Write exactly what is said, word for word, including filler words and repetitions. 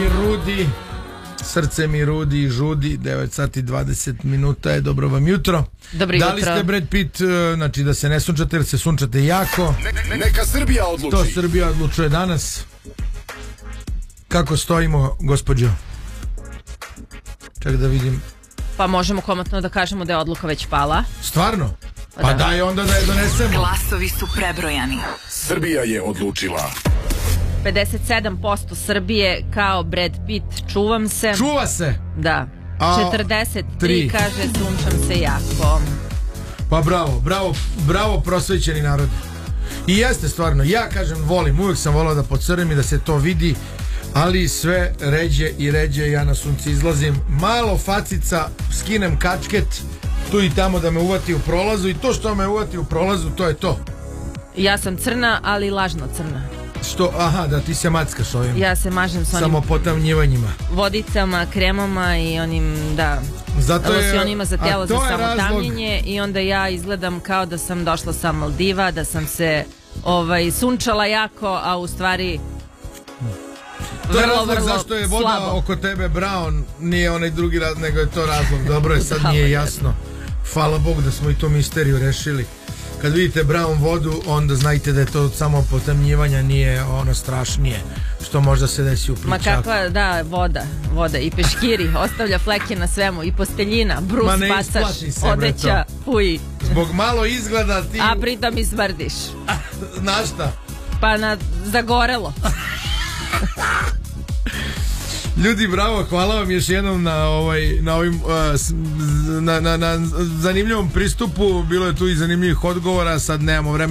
mi rudi, srce mi rudi i žudi. Devet sati dvadeset minuta je. Dobro vam jutro. Dobro da li jutro. ste Brad Pitt, znači da se ne sunčate jer se sunčate jako? Ne, neka Srbija odluči. To Srbija odlučuje danas. Kako stojimo, gospođo? Čak da vidim. Pa možemo komotno da kažemo da je odluka već pala. Stvarno? Pa da. daj onda da je donesemo. Glasovi su prebrojani. Srbija je odlučila. pedeset sedam posto Srbije kao Brad Pitt, čuvam se. Čuva se. Da. A, četrdeset tri tri. kaže sunčam se jako. Pa bravo, bravo, bravo prosvećeni narod. I jeste stvarno, ja kažem volim, uvijek sam volao da pocrnim i da se to vidi, ali sve ređe i ređe ja na sunce izlazim. Malo facica, skinem kačket, tu i tamo da me uvati u prolazu i to što me uvati u prolazu, to je to. Ja sam crna, ali lažno crna. Što, aha, da ti se mackaš ovim. Ja se mažem s onim samopotamnjivanjima. vodicama, kremama i onim, da, Zato je, losionima za tijelo a za to je samotamljenje razlog. i onda ja izgledam kao da sam došla sa Maldiva, da sam se ovaj, sunčala jako, a u stvari To je vrlo, razlog vrlo zašto je voda slabo. oko tebe brown, nije onaj drugi razlog, nego je to razlog. Dobro je, sad Da, nije da. jasno. Hvala Bogu da smo i tu misteriju rešili. Kad vidite brown vodu, onda znajte da je to samo potamnjivanja, nije ono strašnije što možda se desi u Ma pličaku. kakva, da, voda, voda i peškiri, ostavlja fleke na svemu, i posteljina, brus, Ma ne pasaš, isplati se, bre, odeća, uj, Zbog malo izgleda ti... a pritom i smrdiš. Znaš šta? Pa na, zagorelo. Ljudi, bravo, hvala vam još jednom na ovaj na ovim uh, s- na, na, na zanimljivom pristupu. Bilo je tu i zanimljivih odgovora, sad nemamo vremena